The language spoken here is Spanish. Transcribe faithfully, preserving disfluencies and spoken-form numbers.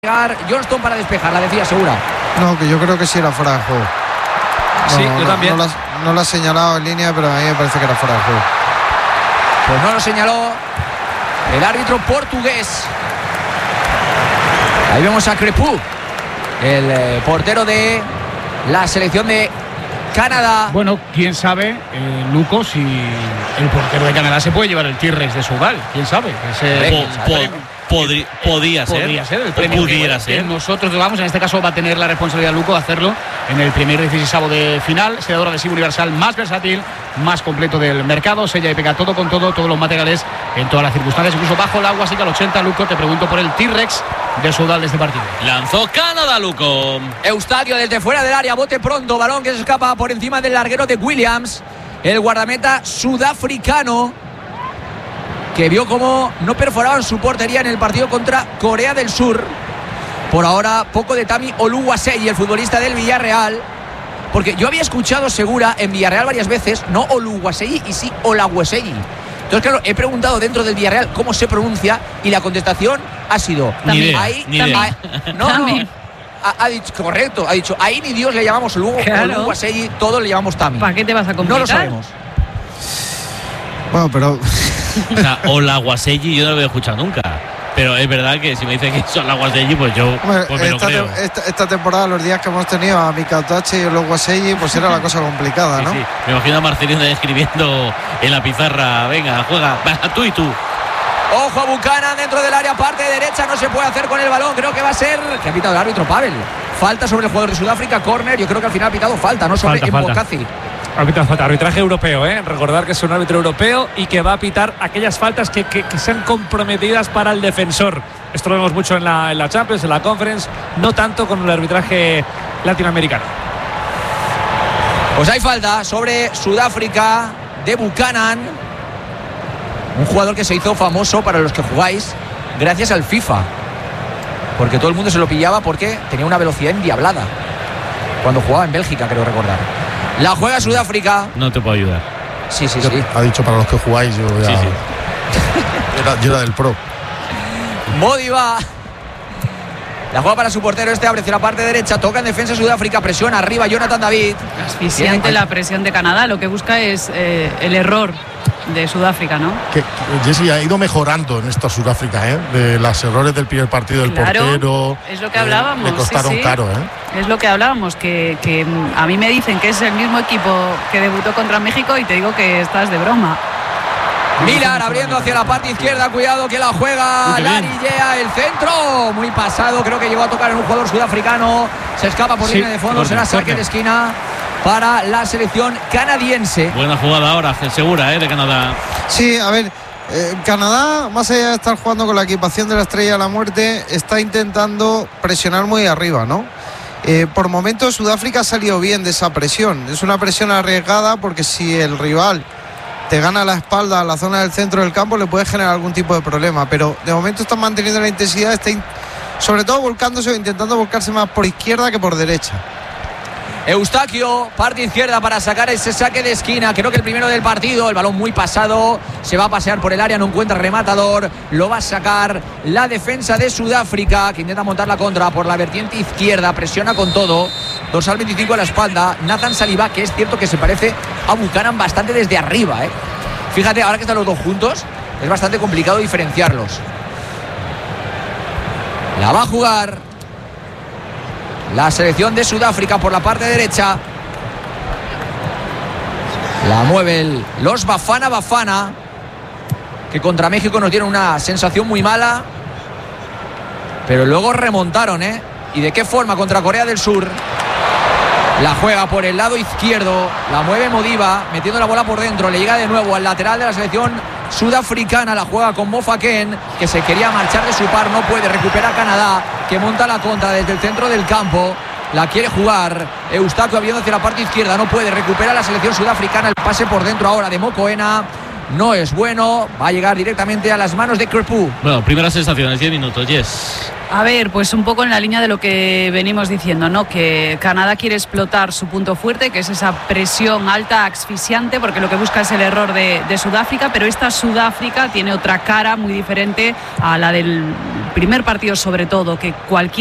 Johnston para despejar, la decía Segura. No, que yo creo que sí era fuera de juego. No, sí, yo no, también. No, no lo ha señalado en línea, pero a mí me parece que era fuera de juego. Pues no lo señaló el árbitro portugués. Ahí vemos a Crepú, el eh, portero de la selección de Canadá. Bueno, quién sabe, eh, Luco, si el portero de Canadá se puede llevar el T-Rex de Soudal. Quién sabe. Ese, Po- po- po- Podri, podía ser. Podría ser el premio. Pudiera que, ser. que nosotros vamos, en este caso va a tener la responsabilidad Luco de hacerlo en el primer dieciséisavo de final. Sellador adhesivo universal más versátil, más completo del mercado. Sella y pega todo con todo, todos los materiales en todas las circunstancias, incluso bajo el agua. Así que al ochenta, Luco, te pregunto por el T-Rex de Soudal de este partido. Lanzó Canadá, Luco. Eustaquio desde fuera del área, bote pronto, balón que se escapa por encima del larguero de Williams, el guardameta sudafricano, que vio cómo no perforaban su portería en el partido contra Corea del Sur. Por ahora, poco de Tami Oluwaseyi, el futbolista del Villarreal, porque yo había escuchado Segura en Villarreal varias veces, no Oluwaseyi y sí Olaweseyi. Entonces, claro, he preguntado dentro del Villarreal cómo se pronuncia y la contestación ha sido Ni idea, ahí, ni idea. ahí- no, no, ha, ha dicho, correcto, ha dicho, ahí ni Dios le llamamos luego Claro. Oluwaseyi, todos le llamamos Tami. ¿Para qué te vas a complicar? No lo sabemos. Bueno, pero O sea, Olaweseyi yo no lo había escuchado nunca. Pero es verdad que si me dicen que son Olaweseyi, pues yo hombre, pues me lo esta, creo. te- esta, esta temporada, los días que hemos tenido a Mikautache y Oluwaseyi, pues era la cosa complicada, Sí, ¿no? sí. Me imagino a Marcelino escribiendo en la pizarra: venga, juega, va, tú y tú. Ojo a Buchanan dentro del área, parte derecha, no se puede hacer con el balón, creo que va a ser, que ha pitado el árbitro Pavel. Falta sobre el jugador de Sudáfrica, córner, yo creo que al final ha pitado falta, no sobre Falta, falta. Mbokasi. Árbitro, falta, arbitraje europeo, ¿eh? Recordar que es un árbitro europeo y que va a pitar aquellas faltas que, que, que sean comprometidas para el defensor. Esto lo vemos mucho en la, en la Champions, en la Conference, no tanto con el arbitraje latinoamericano. Pues hay falta sobre Sudáfrica de Buchanan, un jugador que se hizo famoso para los que jugáis gracias al FIFA, porque todo el mundo se lo pillaba porque tenía una velocidad endiablada cuando jugaba en Bélgica, creo recordar. La juega Sudáfrica. No te puedo ayudar. Sí, sí, Yo- sí. Ha dicho para los que jugáis, yo ya. Sí, sí. Era, yo era del pro. Modiva. La juega para su portero, este abre hacia la parte derecha, toca en defensa Sudáfrica, presiona arriba Jonathan David. Asfixiante Bien. la presión de Canadá. Lo que busca es eh, el error de Sudáfrica, ¿no? Que, que Jesse ha ido mejorando en esta Sudáfrica, ¿eh? De los errores del primer partido del Claro, portero. es lo que eh, hablábamos, Le costaron sí, sí. caro, ¿eh? Es lo que hablábamos, que, que mm, a mí me dicen que es el mismo equipo que debutó contra México y te digo que estás de broma. Milar abriendo hacia la parte izquierda, cuidado que la juega Larillea, el centro, muy pasado, creo que llegó a tocar en un jugador sudafricano, se escapa por Sí, línea de fondo, corner, será saque corner. de esquina para la selección canadiense. Buena jugada ahora, segura, ¿eh? De Canadá. Sí, a ver, eh, Canadá, más allá de estar jugando con la equipación de la Estrella de la Muerte, está intentando presionar muy arriba, ¿no? Eh, por momentos Sudáfrica ha salido bien de esa presión. Es una presión arriesgada porque si el rival te gana la espalda a la zona del centro del campo le puede generar algún tipo de problema, pero de momento están manteniendo la intensidad, está in- sobre todo volcándose o intentando volcarse más por izquierda que por derecha. Eustaquio, parte izquierda para sacar ese saque de esquina, creo que el primero del partido, el balón muy pasado, se va a pasear por el área, no encuentra rematador, lo va a sacar la defensa de Sudáfrica, que intenta montar la contra por la vertiente izquierda, presiona con todo, dorsal veinticinco a la espalda, Nathan Saliba, que es cierto que se parece a Buchanan bastante desde arriba, ¿eh? Fíjate, ahora que están los dos juntos, es bastante complicado diferenciarlos. La va a jugar la selección de Sudáfrica por la parte derecha. La mueven los Bafana Bafana, que contra México nos dieron una sensación muy mala, pero luego remontaron, ¿eh? ¿Y de qué forma? Contra Corea del Sur. La juega por el lado izquierdo, la mueve Modiva, metiendo la bola por dentro, le llega de nuevo al lateral de la selección sudafricana, la juega con Mofaken, que se quería marchar de su par, no puede, recupera Canadá, que monta la contra desde el centro del campo, la quiere jugar Eustaquio abriendo hacia la parte izquierda, no puede, recupera la selección sudafricana, el pase por dentro ahora de Mokoena, no es bueno, va a llegar directamente a las manos de Crepeau. Bueno, primeras sensaciones, diez minutos, yes. A ver, pues un poco en la línea de lo que venimos diciendo, ¿no? Que Canadá quiere explotar su punto fuerte, que es esa presión alta, asfixiante, porque lo que busca es el error de, de Sudáfrica, pero esta Sudáfrica tiene otra cara muy diferente a la del primer partido, sobre todo, que cualquier